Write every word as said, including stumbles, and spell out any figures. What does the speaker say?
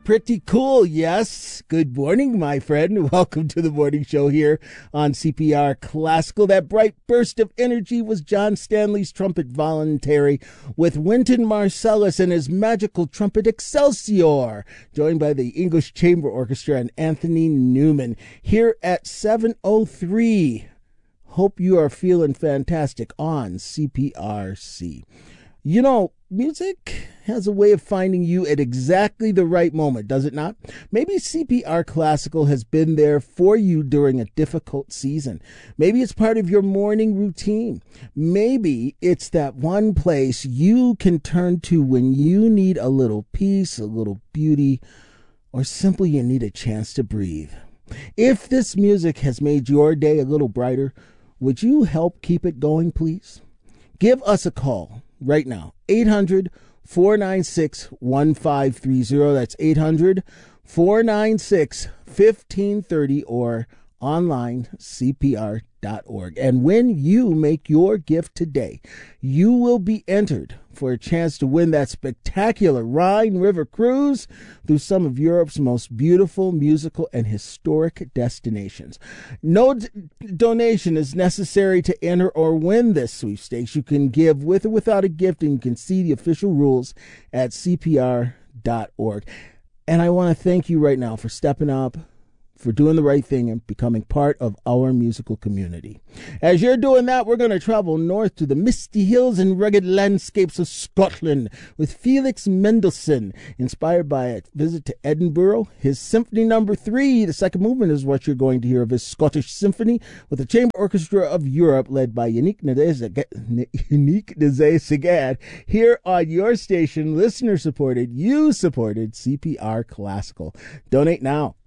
Pretty cool, yes. Good morning, my friend. Welcome to the morning show here on C P R Classical. That bright burst of energy was John Stanley's trumpet voluntary with Wynton Marsalis and his magical trumpet Excelsior, joined by the English Chamber Orchestra and Anthony Newman here at seven oh three. Hope you are feeling fantastic on C P R C. You know, music has a way of finding you at exactly the right moment, does it not? Maybe C P R Classical has been there for you during a difficult season. Maybe it's part of your morning routine. Maybe it's that one place you can turn to when you need a little peace, a little beauty, or simply you need a chance to breathe. If this music has made your day a little brighter, would you help keep it going, please? Give us a call right now, eight hundred, four nine six, one five three zero. That's eight hundred, four nine six, one five three zero, or online, C P R dot org. And when you make your gift today, you will be entered for a chance to win that spectacular Rhine River cruise through some of Europe's most beautiful musical and historic destinations. No d- donation is necessary to enter or win this sweepstakes. You can give with or without a gift, and you can see the official rules at C P R dot org. And I want to thank you right now for stepping up, for doing the right thing and becoming part of our musical community. As you're doing that, we're going to travel north to the misty hills and rugged landscapes of Scotland with Felix Mendelssohn, inspired by a visit to Edinburgh. His Symphony Number Three, the second movement, is what you're going to hear of his Scottish Symphony with the Chamber Orchestra of Europe, led by Yannick Nézet-Séguin, here on your station, listener-supported, you-supported C P R Classical. Donate now.